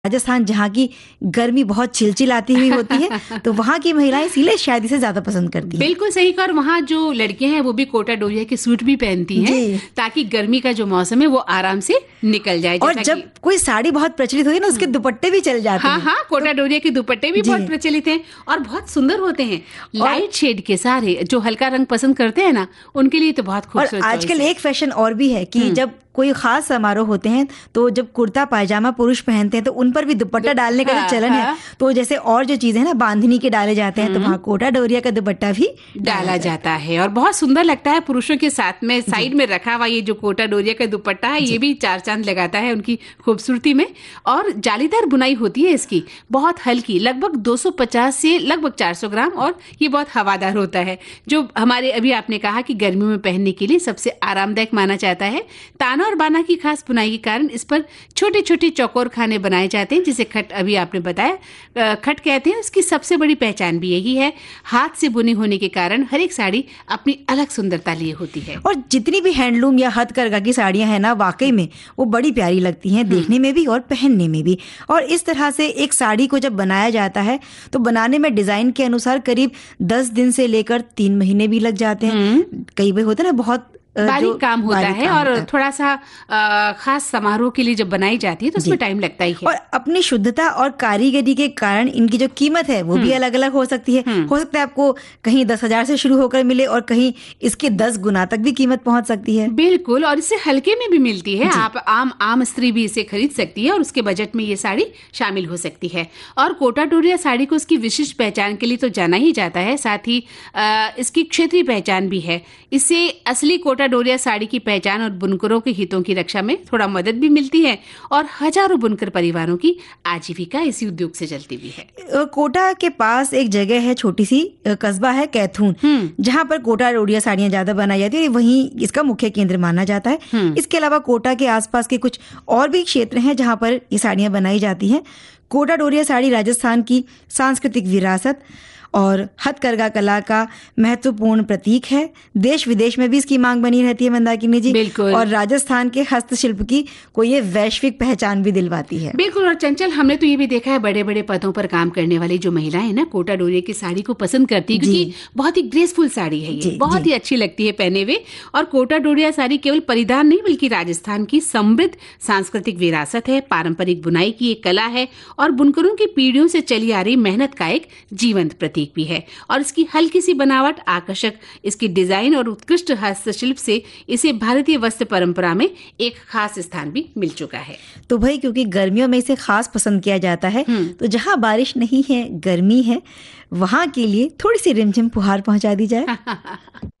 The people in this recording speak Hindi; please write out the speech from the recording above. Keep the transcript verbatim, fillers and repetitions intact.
राजस्थान जहाँ की गर्मी बहुत चिलचिलाती हुई होती है, तो वहाँ की महिलाएं इसीलिए शायद इसे ज्यादा पसंद करती हैं। बिल्कुल सही कहा। और वहाँ जो लड़कियां हैं वो भी कोटा डोरिया के सूट भी पहनती हैं ताकि गर्मी का जो मौसम है वो आराम से निकल जाए। और जब कोई साड़ी बहुत प्रचलित होती है ना, उसके दुपट्टे भी चल जाते हाँ हैं। हाँ, कोटा डोरिया के दुपट्टे भी बहुत प्रचलित हैं और बहुत सुंदर होते हैं, लाइट शेड के सारे। जो हल्का रंग पसंद करते हैं ना, उनके लिए तो बहुत खूबसूरत। और आजकल एक फैशन और भी है कि जब कोई खास समारोह होते हैं तो जब कुर्ता पायजामा पुरुष पहनते हैं तो उन पर भी दुपट्टा डालने का जो चलन है, तो जैसे और जो चीजें ना बांधनी के डाले जाते हैं, तो वहाँ कोटा डोरिया का दुपट्टा भी डाला जाता है और बहुत सुंदर लगता है। पुरुषों के साथ में साइड में रखा हुआ ये जो कोटा डोरिया का दुपट्टा है, ये भी चार चांद लगाता है उनकी खूबसूरती में। और जालीदार बुनाई होती है इसकी, बहुत हल्की, लगभग दो सौ पचास से लगभग चार सौ ग्राम, और ये बहुत हवादार होता है, जो हमारे अभी आपने कहा कि गर्मियों में पहनने के लिए सबसे आरामदायक माना जाता है। ताना और बाना की खास बुनाई के कारण इस पर छोटे छोटे चौकोर खाने बनाए जाते हैं, जिसे खट अभी आपने बताया खट कहते हैं। उसकी सबसे बड़ी पहचान भी यही है, हाथ से बुनी होने के कारण हर एक साड़ी अपनी अलग सुंदरता लिए होती है। और जितनी भी हैंडलूम या हथकरघा की साड़ियां हैं ना, वाकई में वो बड़ी प्यारी लगती हैं, देखने में भी और पहनने में भी। और इस तरह से एक साड़ी को जब बनाया जाता है तो बनाने में डिजाइन के अनुसार करीब दस दिन से लेकर तीन महीने भी लग जाते हैं। कई बार होता है ना बहुत बारीक काम होता है और थोड़ा सा आ, खास समारोह के लिए जब बनाई जाती है तो उसमें टाइम लगता ही है। और अपनी शुद्धता और कारीगरी के कारण इनकी जो कीमत है वो भी अलग अलग हो सकती है। हो सकता है आपको कहीं दस हजार से शुरू होकर मिले और कहीं इसके दस गुना तक भी कीमत पहुंच सकती है। बिल्कुल, और इससे हल्के में भी मिलती है। आप आम आम स्त्री भी इसे खरीद सकती है और उसके बजट में ये साड़ी शामिल हो सकती है। और कोटा डोरिया साड़ी को उसकी विशिष्ट पहचान के लिए तो जाना ही जाता है, साथ ही आ, इसकी क्षेत्रीय पहचान भी है। इससे असली कोटा डोरिया साड़ी की पहचान और बुनकरों के हितों की रक्षा में थोड़ा मदद भी मिलती है और हजारों बुनकर परिवारों की आजीविका इसी उद्योग से चलती भी है। कोटा के पास एक जगह है, छोटी सी कस्बा है कैथून, जहां पर कोटा डोरिया साड़ियां ज्यादा बनाई जाती है, वहीं इसका मुख्य केंद्र माना जाता है। इसके अलावा कोटा के आसपास के कुछ और भी क्षेत्र हैं जहां पर ये साड़ियां बनाई जाती हैं। कोटा डोरिया साड़ी राजस्थान की सांस्कृतिक विरासत और हथकरघा कला का महत्वपूर्ण प्रतीक है। देश विदेश में भी इसकी मांग बनी रहती है मंदाकिनी जी। बिल्कुल। और राजस्थान के हस्तशिल्प की को ये वैश्विक पहचान भी दिलवाती है। बिल्कुल। और चंचल, हमने तो ये भी देखा है बड़े बड़े पदों पर काम करने वाली जो महिलाएं हैं ना, कोटा डोरिया की साड़ी को पसंद करती है, क्योंकि बहुत ही ग्रेसफुल साड़ी है ये, बहुत ही अच्छी लगती है पहने हुए। और कोटा डोरिया साड़ी केवल परिधान नहीं बल्कि राजस्थान की समृद्ध सांस्कृतिक विरासत है, पारंपरिक बुनाई की एक कला है और बुनकरों की पीढ़ियों से चली आ रही मेहनत का एक जीवंत प्रतीक भी है। और इसकी हल्की सी बनावट, आकर्षक इसकी डिजाइन और उत्कृष्ट हस्तशिल्प से इसे भारतीय वस्त्र परंपरा में एक खास स्थान भी मिल चुका है। तो भाई, क्योंकि गर्मियों में इसे खास पसंद किया जाता है, तो जहां बारिश नहीं है, गर्मी है, वहां के लिए थोड़ी सी रिमझिम फुहार पहुंचा दी जाए।